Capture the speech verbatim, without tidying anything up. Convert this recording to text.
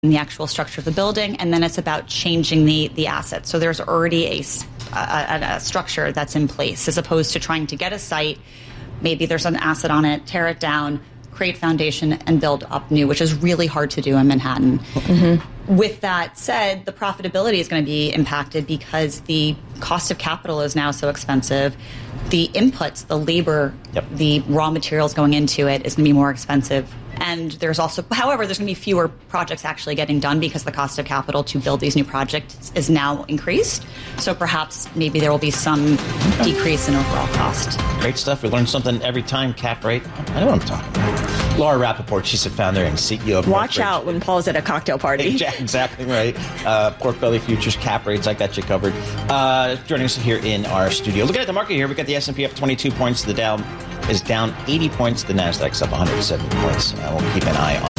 the actual structure of the building, and then it's about changing the, the assets. So there's already a, a, a structure that's in place, as opposed to trying to get a site, maybe there's an asset on it, tear it down, create foundation, and build up new, which is really hard to do in Manhattan. Mm-hmm. With that said, the profitability is going to be impacted because the cost of capital is now so expensive. The inputs, the labor, yep. the raw materials going into it is going to be more expensive. And there's also, however, there's going to be fewer projects actually getting done because the cost of capital to build these new projects is now increased. So perhaps maybe there will be some okay. decrease in overall cost. Great stuff. We learn something every time, Cap Rate. I know what I'm talking about. Laura Rappaport, she's the founder and C E O of Watch out when Paul's at a cocktail party. Exactly right. Uh, Pork Belly Futures, Cap Rates, I got you covered. Uh, joining us here in our studio. Looking at the market here, we got the S and P up twenty-two points. The Dow is down eighty points. The Nasdaq's up one hundred seventy points. Uh, we'll keep an eye